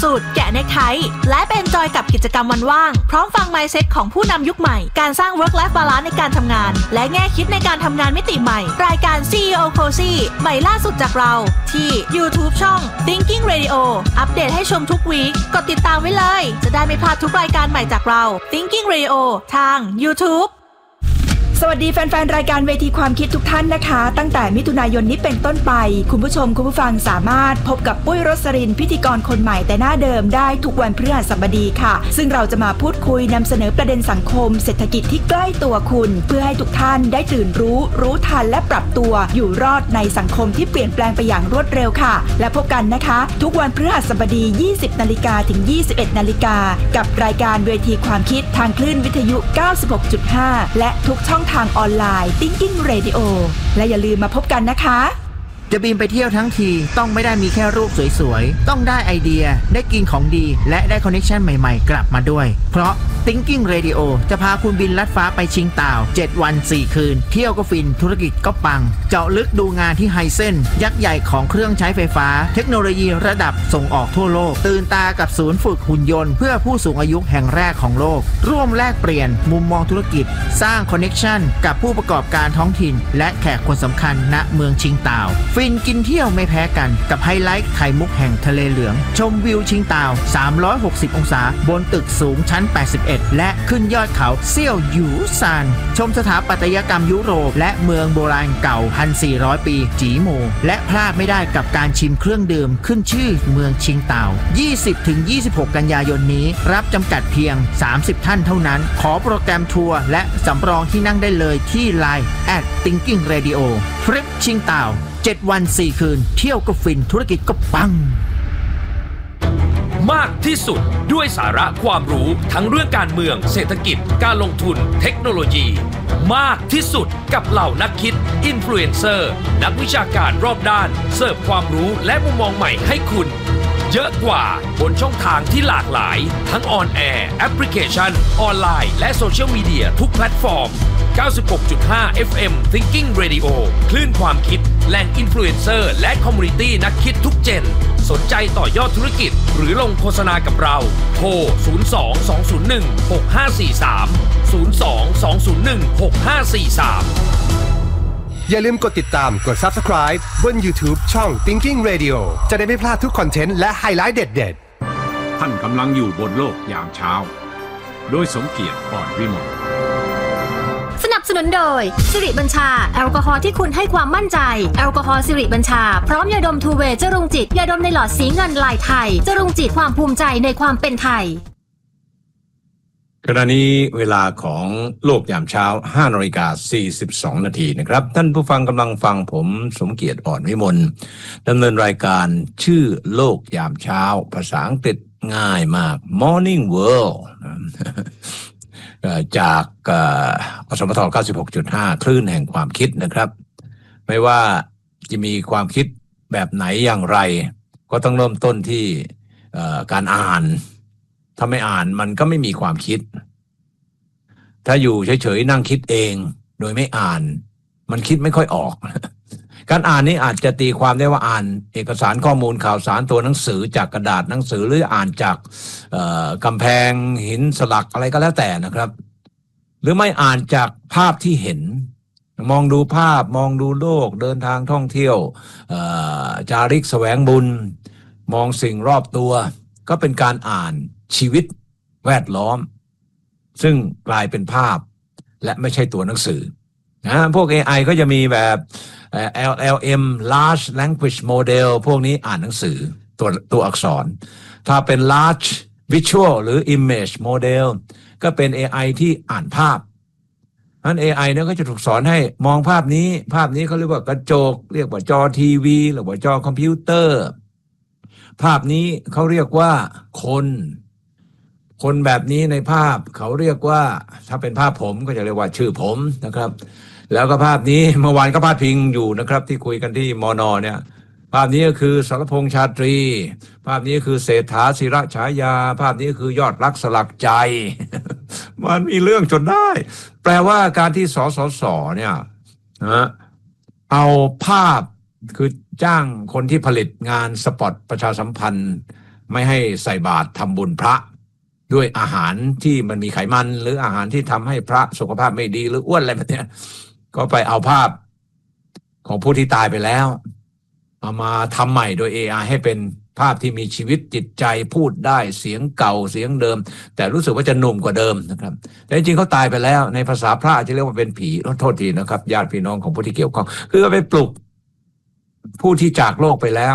สูตรแกะเนคไทและเป็นจอยกับกิจกรรมวันว่างพร้อมฟัง mindset ของผู้นำยุคใหม่การสร้าง work life balance ในการทำงานและแง่คิดในการทำงานมิติใหม่รายการ CEO Cozy ใหม่ล่าสุดจากเราที่ YouTube ช่อง Thinking Radio อัปเดตให้ชมทุกวีคกดติดตามไว้เลยจะได้ไม่พลาดทุกรายการใหม่จากเรา Thinking Radio ทาง YouTube สวัสดีแฟนๆรายการเวทีความคิดทุกท่านนะคะตั้งแต่มิถุนายนนี้เป็นต้นไปคุณผู้ชมคุณผู้ฟังสามารถพบกับปุ้ยรสรินพิธีกรคนใหม่แต่หน้าเดิมได้ทุกวันพฤหัสบดีค่ะซึ่งเราจะมาพูดคุยนำเสนอประเด็นสังคมเศรษฐกิจที่ใกล้ตัวคุณเพื่อให้ทุกท่านได้ตื่นรู้ทันและปรับตัวอยู่รอดในสังคมที่เปลี่ยนแปลงไปอย่างรวดเร็วค่ะและพบกันนะคะทุกวันพฤหัสบดี 20:00 นถึง 21:00 นกับรายการเวทีความคิดทางคลื่นวิทยุ 96.5 และทุกช่องทางออนไลน์ Thinking Radio และอย่าลืมมาพบกันนะคะจะบินไปเที่ยวทั้งทีต้องไม่ได้มีแค่รูปสวยๆต้องได้ไอเดียได้กินของดีและได้คอนเนคชั่นใหม่ๆกลับมาด้วยเพราะ Thinking Radio จะพาคุณบินลัดฟ้าไปชิงต่าว7 วัน 4 คืนเที่ยวก็ฟินธุรกิจก็ปังเจาะลึกดูงานที่ไฮเซ็นยักษ์ใหญ่ของเครื่องใช้ไฟฟ้าเทคโนโลยีระดับส่งออกทั่วโลกตื่นตากับศูนย์ฝึกหุ่นยนต์เพื่อผู้สูงอายุแห่งแรกของโลกร่วมแลกเปลี่ยนมุมมองธุรกิจสร้างคอนเนคชั่นกับผู้ประกอบการท้องถิ่นและแขกคนสำคัญณเมืองชิงต่าวฟินกินเที่ยวไม่แพ้กันกับไฮไลท์ไข่มุกแห่งทะเลเหลืองชมวิวชิงต่าว360 องศาบนตึกสูงชั้น81และขึ้นยอดเขาเซี่ยวหยูซานชมสถาปัตยกรรมยุโรปและเมืองโบราณเก่า 1,400 ปีจีโมและพลาดไม่ได้กับการชิมเครื่องดื่มขึ้นชื่อเมืองชิงต่าว 20-26 กันยายนนี้รับจำกัดเพียง30 ท่านเท่านั้นขอโปรแกรมทัวร์และสำรองที่นั่งได้เลยที่ LINE @Thinking Radio ทริปชิงต่าว7 วัน 4 คืนเที่ยวก็ฟินธุรกิจก็ปังมากที่สุดด้วยสาระความรู้ทั้งเรื่องการเมืองเศรษฐกิจการลงทุนเทคโนโลยีมากที่สุดกับเหล่านักคิดอินฟลูเอนเซอร์นักวิชาการรอบด้านเสิร์ฟความรู้และมุมมองใหม่ให้คุณเยอะกว่าบนช่องทางที่หลากหลายทั้งออนแอร์แอปพลิเคชันออนไลน์และโซเชียลมีเดียทุกแพลตฟอร์ม 96.5 FM Thinking Radio คลื่นความคิดแหล่งอินฟลูเอนเซอร์และคอมมูนิตี้นักคิดทุกเจนสนใจต่อยอดธุรกิจหรือลงโฆษณากับเราโทร 02-201-6543 02-201-6543 อย่าลืมกดติดตามกด Subscribe บน YouTube ช่อง Thinking Radio จะได้ไม่พลาดทุกคอนเทนต์และไฮไลท์เด็ดๆท่านกำลังอยู่บนโลกยามเช้าโดยสมเกียรติอ่อนวิมลสนับสนุนโดยสิริบัญชาแอลกอฮอล์ที่คุณให้ความมั่นใจแอลกอฮอล์สิริบัญชาพร้อมยาดมทูเวย์จรุงจิตยาดมในหลอดสีเงินลายไทยจรุงจิตความภูมิใจในความเป็นไทยขณะนี้เวลาของโลกยามเช้า 5:42 นาทีนะครับท่านผู้ฟังกำลังฟังผมสมเกียรติอ่อนวิมลดำเนินรายการชื่อโลกยามเช้าภาษาอังกฤษง่ายมาก Morning World จากอสมท 96.5 คลื่นแห่งความคิดนะครับไม่ว่าจะมีความคิดแบบไหนอย่างไรก็ต้องเริ่มต้นที่การอ่านถ้าไม่อ่านมันก็ไม่มีความคิดถ้าอยู่เฉยๆนั่งคิดเองโดยไม่อ่านมันคิดไม่ค่อยออกการอ่านนี้อาจจะตีความได้ว่าอ่านเอกสารข้อมูลข่าวสารตัวหนังสือจากกระดาษหนังสือหรืออ่านจากกำแพงหินสลักอะไรก็แล้วแต่นะครับหรือไม่อ่านจากภาพที่เห็นมองดูภาพมองดูโลกเดินทางท่องเที่ยวจาริกแสวงบุญมองสิ่งรอบตัวก็เป็นการอ่านชีวิตแวดล้อมซึ่งกลายเป็นภาพและไม่ใช่ตัวหนังสือนะพวก AI ก็จะมีแบบ LLM Large Language Model พวกนี้อ่านหนังสือตัวอักษรถ้าเป็น Large Visual หรือ Image Model ก็เป็น AI ที่อ่านภาพนั้น AI เนี่ยก็จะถูกสอนให้มองภาพนี้เขาเรียกว่ากระจกเรียกว่าจอทีวีหรือว่าจอคอมพิวเตอร์ภาพนี้เขาเรียกว่าคนแบบนี้ในภาพเขาเรียกว่าถ้าเป็นภาพผมก็จะเรียกว่าชื่อผมนะครับแล้วก็ภาพนี้เมื่อวานก็พาดพิงอยู่นะครับที่คุยกันที่มน.เนี่ยภาพนี้ก็คือสรพงษ์ชาตรีภาพนี้คือเศรษฐาศิระฉายาภาพนี้คือยอดรักสลักใจ มันมีเรื่องจนได้แปลว่าการที่สสสเนี่ยเอาภาพคือจ้างคนที่ผลิตงานสปอตประชาสัมพันธ์ไม่ให้ใส่บาตรทำบุญพระด้วยอาหารที่มันมีไขมันหรืออาหารที่ทำให้พระสุขภาพไม่ดีหรืออ้วนอะไรแบบนี้ก็ไปเอาภาพของผู้ที่ตายไปแล้วเอามาทำใหม่โดย AI ให้เป็นภาพที่มีชีวิตจิตใจพูดได้เสียงเก่าเสียงเดิมแต่รู้สึกว่าจะหนุ่มกว่าเดิมนะครับแต่จริงๆเขาตายไปแล้วในภาษาพระจะเรียกว่าเป็นผีโทษทีนะครับญาติพี่น้องของผู้ที่เกี่ยวข้องคือไปปลุกผู้ที่จากโลกไปแล้ว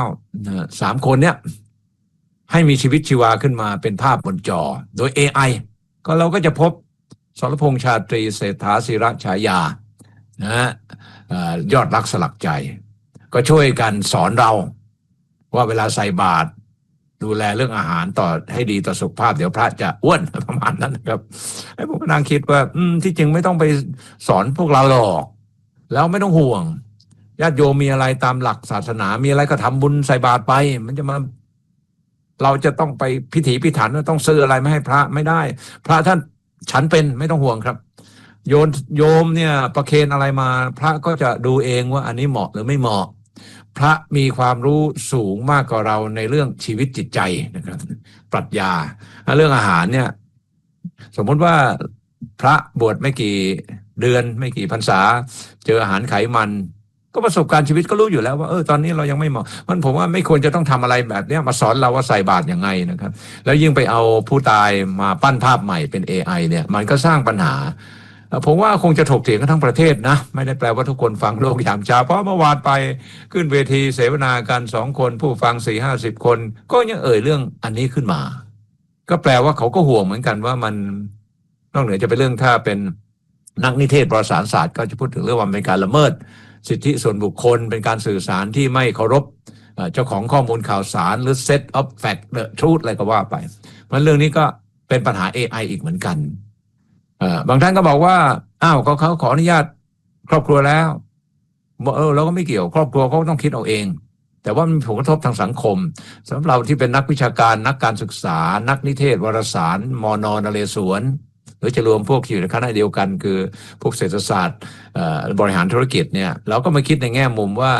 3 คนเนี้ยให้มีชีวิตชีวาขึ้นมาเป็นภาพบนจอโดย AI ก็เราก็จะพบสรพงษ์ชาตรีเศรษฐาศิระฉายานะฮะยอดรักสลักใจก็ช่วยกันสอนเราว่าเวลาใส่บาตรดูแลเรื่องอาหารต่อให้ดีต่อสุขภาพเดี๋ยวพระจะอ้วนประมาณนั้นนะครับให้ผมก็นั่งคิดว่าที่จริงไม่ต้องไปสอนพวกเราหรอกแล้วไม่ต้องห่วงญาติโยมมีอะไรตามหลักศาสนามีอะไรก็ทำบุญใส่บาตรไปมันจะมาเราจะต้องไปพิถีพิถันต้องซื้ออะไรไม่ให้พระไม่ได้พระท่านฉันเป็นไม่ต้องห่วงครับโยมเนี่ยประเคนอะไรมาพระก็จะดูเองว่าอันนี้เหมาะหรือไม่เหมาะพระมีความรู้สูงมากกว่าเราในเรื่องชีวิตจิตใจนะครับปรัชญาเรื่องอาหารเนี่ยสมมติว่าพระบวชไม่กี่เดือนไม่กี่พรรษาเจออาหารไขมันก็ประสบการณ์ชีวิตก็รู้อยู่แล้วว่าตอนนี้เรายังไม่เหมาะมันผมว่าไม่ควรจะต้องทำอะไรแบบนี้มาสอนเราว่าใส่บาตรยังไงนะครับแล้วยิ่งไปเอาผู้ตายมาปั้นภาพใหม่เป็น AI เนี่ยมันก็สร้างปัญหาผมว่าคงจะถกเถียงกันทั้งประเทศนะไม่ได้แปลว่าทุกคนฟังโลกยามเช้าเพราะเมื่อวานไปขึ้นเวทีเสวนากัน2 คนผู้ฟัง 4-50 คนก็ยังเรื่องอันนี้ขึ้นมาก็แปลว่าเขาก็ห่วงเหมือนกันว่ามันนอกเหนือจะเป็นเรื่องถ้าเป็นนักนิเทศประวัติศาสตร์ก็จะพูดถึงเรื่องว่าเป็นการละเมิดสิทธิส่วนบุคคลเป็นการสื่อสารที่ไม่เคารพเจ้าของข้อมูลข่าวสารหรือ set of fact the truth อะไรก็ว่าไปเพราะเรื่องนี้ก็เป็นปัญหา AI อีกเหมือนกันบางท่านก็บอกว่าเขาขออนุญาตครอบครัวแล้วเราก็ไม่เกี่ยวครอบครัวเขาต้องคิดเอาเองแต่ว่ามันผลกระทบทางสังคมสำหรับเราที่เป็นนักวิชาการนักการศึกษานักนิเทศวารสารมน.นเรศวรหรือจะรวมพวกอยู่ในคณะเดียวกันคือพวกเศรษฐศาสตร์บริหารธุรกิจเนี่ยเราก็มาคิดในแง่มุมว่า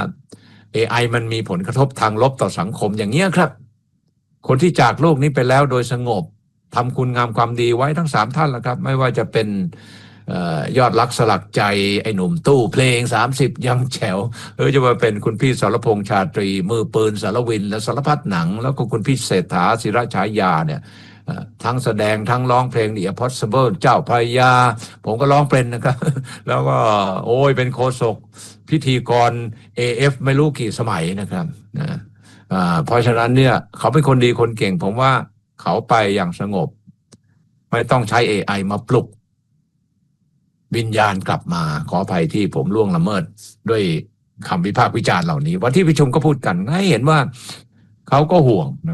AI มันมีผลกระทบทางลบต่อสังคมอย่างนี้ครับคนที่จากโลกนี้ไปแล้วโดยสงบทำคุณงามความดีไว้ทั้ง3 ท่านแล้วครับไม่ว่าจะเป็นยอดรักสลักใจไอ้หนุ่มตู้เพลง30ยังแฉวหรือจะมาเป็นคุณพี่สรพงษ์ชาตรีมือปืนสารวินและสารพัดหนังแล้วก็คุณพี่เศรษฐาศิระฉายาเนี่ยทั้งแสดงทั้งร้องเพลง The Impossible เจ้าพระยาผมก็ร้องเป็นนะครับแล้วก็เป็นโฆษกพิธีกร AF ไม่รู้กี่สมัยนะครับเพราะฉะนั้นเนี่ยเขาเป็นคนดีคนเก่งผมว่าเขาไปอย่างสงบไม่ต้องใช้ AI มาปลุกวิญญาณกลับมาขออภัยที่ผมล่วงละเมิดด้วยคำวิพากษ์วิจารณ์เหล่านี้วันที่ประชุมก็พูดกันให้เห็นว่าเขาก็ห่วง